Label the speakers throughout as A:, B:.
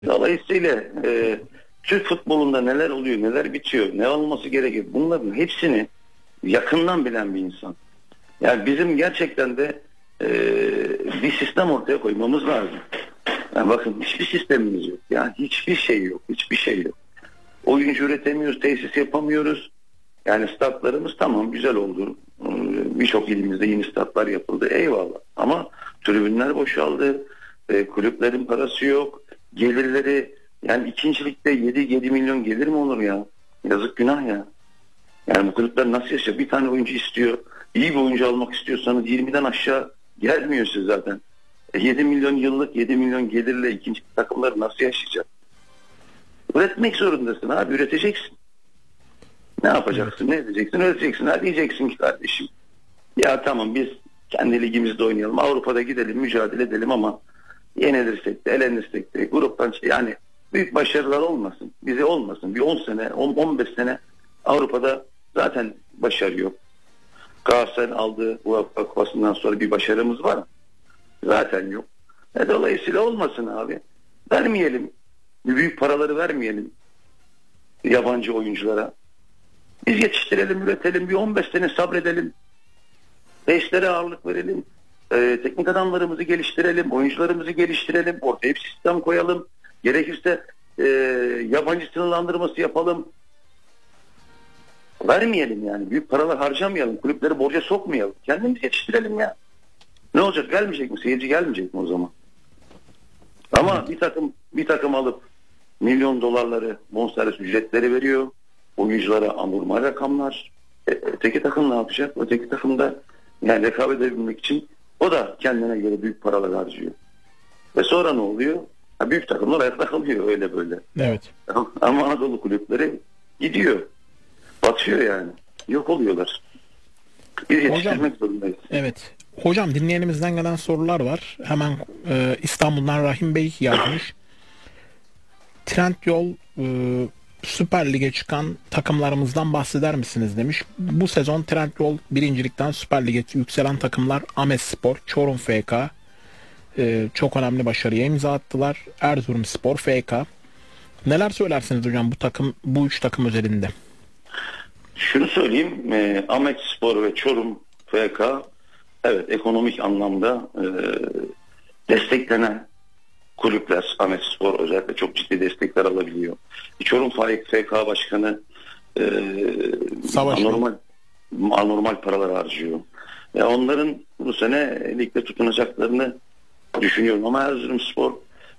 A: Dolayısıyla Türk futbolunda neler oluyor, neler bitiyor, ne olması gerekir, bunların hepsini yakından bilen bir insan. Yani bizim gerçekten de bir sistem ortaya koymamız lazım. Yani bakın, hiçbir sistemimiz yok. Yani hiçbir şey yok, hiçbir şey yok. Oyuncu üretemiyoruz, tesis yapamıyoruz. Yani statlarımız tamam, güzel oldu. Birçok ilimizde yeni statlar yapıldı. Eyvallah. Ama tribünler boşaldı. Kulüplerin parası yok. Gelirleri, yani ikincilikte 7 milyon gelir mi olur ya? Yazık, günah ya. Yani bu kulüpler nasıl yaşıyor? Bir tane oyuncu istiyor. İyi bir oyuncu almak istiyorsanız 20'den aşağı gelmiyor siz zaten. 7 milyon yıllık, 7 milyon gelirle ikinci takımlar nasıl yaşayacak? Üretmek zorundasın abi, üreteceksin. Ne yapacaksın, ne edeceksin, üreteceksin. Ha, diyeceksin ki kardeşim, ya tamam biz kendi ligimizde oynayalım, Avrupa'da gidelim, mücadele edelim ama yenilirsek de, elenirsek de gruptan, yani büyük başarılar olmasın, bize olmasın. Bir 10 sene, 15 sene Avrupa'da zaten başarı yok. Galatasaray'ın aldığı UEFA Kupası'ndan sonra bir başarımız var mı? Zaten yok. Dolayısıyla olmasın abi. Vermeyelim. Büyük paraları vermeyelim yabancı oyunculara. Biz yetiştirelim, üretelim, bir 15 sene sabredelim. Beşlere ağırlık verelim. Teknik adamlarımızı geliştirelim, oyuncularımızı geliştirelim. Ortaya bir sistem koyalım. Gerekirse yabancı sınırlandırması yapalım. Vermeyelim yani. Büyük paralar harcamayalım. Kulüpleri borca sokmayalım. Kendimiz yetiştirelim ya. Ne olacak? Gelmeyecek mi? Seyirci gelmeyecek mi o zaman? Ama bir takım alıp milyon dolarları bonservis ücretleri veriyor. Oyunculara anormal rakamlar. Öteki takım ne yapacak? Öteki takım da yani rekabet edebilmek için o da kendine göre büyük paralar harcıyor. Ve sonra ne oluyor? Büyük takımlar ayakta kalıyor öyle böyle.
B: Evet.
A: Ama Anadolu kulüpleri gidiyor. Batıyor yani. Yok oluyorlar. Biz yetiştirmek zorundayız.
B: Evet. Hocam, dinleyenimizden gelen sorular var. Hemen İstanbul'dan Rahim Bey yazmış. Trendyol Süper Lig'e çıkan takımlarımızdan bahseder misiniz demiş. Bu sezon Trendyol birincilikten Süper Lig'e yükselen takımlar Ahmetspor, Çorum FK çok önemli başarıya imza attılar. Erzurumspor, FK. Neler söylersiniz hocam bu üç takım özelinde?
A: Şunu söyleyeyim, Ahmetspor ve Çorum FK evet ekonomik anlamda desteklenen kulüpler. Ahmetspor özellikle çok ciddi destekler alabiliyor. Çorum FK Başkanı anormal paralar harcıyor. Ve onların bu sene ligde tutunacaklarını düşünüyorum. Ama Erzurumspor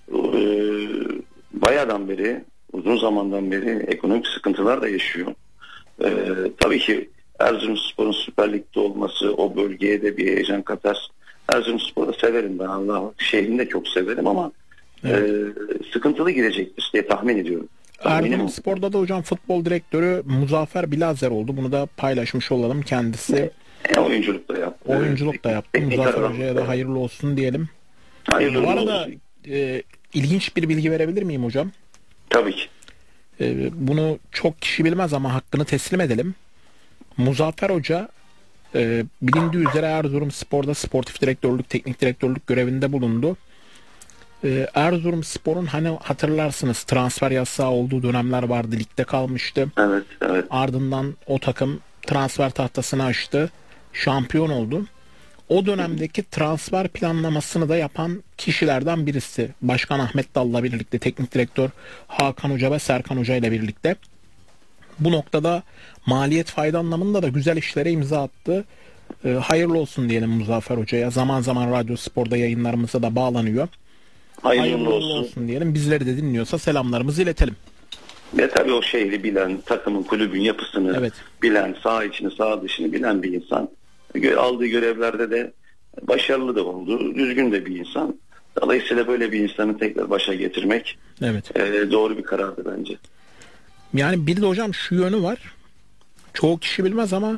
A: bayağıdan beri, uzun zamandan beri ekonomik sıkıntılar da yaşıyor. Tabii ki Erzurumspor'un Süper Lig'de olması o bölgeye de bir heyecan katar. Erzurumspor'u severim ben, Allah şehrini de çok severim ama sıkıntılı girecektir diye tahmin ediyorum.
B: Erzurumspor'da da hocam futbol direktörü Muzaffer Bilazer oldu. Bunu da paylaşmış olalım kendisi.
A: Oyunculuk da yaptı.
B: Oyunculuk da yaptı. Muzaffer Hoca'ya da hayırlı olsun diyelim. Bu arada ilginç bir bilgi verebilir miyim hocam?
A: Tabii ki.
B: Bunu çok kişi bilmez ama hakkını teslim edelim. Muzaffer Hoca bilindiği üzere Erzurumspor'da sportif direktörlük, teknik direktörlük görevinde bulundu. Erzurumspor'un hani hatırlarsınız transfer yasağı olduğu dönemler vardı. Ligde kalmıştı.
A: Evet, evet.
B: Ardından o takım transfer tahtasını açtı. Şampiyon oldu. O dönemdeki transfer planlamasını da yapan kişilerden birisi. Başkan Ahmet Dal'la birlikte, teknik direktör Hakan Hoca ve Serkan Hoca ile birlikte. Bu noktada maliyet fayda anlamında da güzel işlere imza attı. Hayırlı olsun diyelim Muzaffer Hoca'ya. Zaman zaman Radyo Spor'da yayınlarımıza da bağlanıyor. Hayırlı olsun diyelim. Bizleri de dinliyorsa selamlarımızı iletelim.
A: Ve tabii o şehri bilen, takımın, kulübün yapısını bilen, saha içini, saha dışını bilen bir insan. Aldığı görevlerde de başarılı da oldu. Düzgün de bir insan. Dolayısıyla böyle bir insanı tekrar başa getirmek doğru bir karardı bence.
B: Yani bir de hocam şu yönü var. Çoğu kişi bilmez ama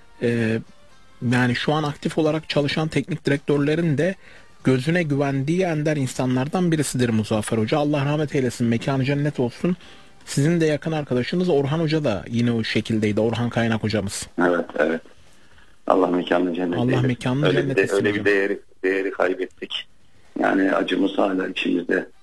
B: yani şu an aktif olarak çalışan teknik direktörlerin de gözüne güvendiği ender insanlardan birisidir Muzaffer Hoca. Allah rahmet eylesin, mekanı cennet olsun. Sizin de yakın arkadaşınız Orhan Hoca da yine o şekildeydi. Orhan Kaynak hocamız.
A: Evet. Allah mekanını cennet eylesin.
B: Allah mekanını cennet etsin.
A: Öyle bir değeri kaybettik. Yani acımız hala içimizde.